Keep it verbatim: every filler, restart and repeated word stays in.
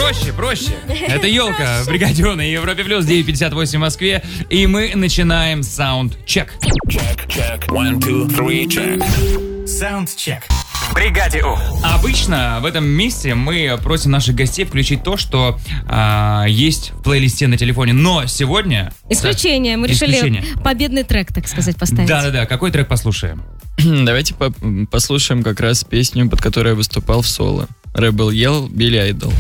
Проще, проще. Это елка в бригаде У на Европе плюс девять пятьдесят восемь в Москве. И мы начинаем саунд-чек. Саунд-чек. В бригаде У. Обычно в этом месте мы просим наших гостей включить то, что а, есть в плейлисте на телефоне. Но сегодня... Исключение. Мы Исключение. решили победный трек, так сказать, поставить. Да-да-да. Какой трек послушаем? Давайте по- послушаем как раз песню, под которой я выступал в соло. Rebel Yell, Billy Idol.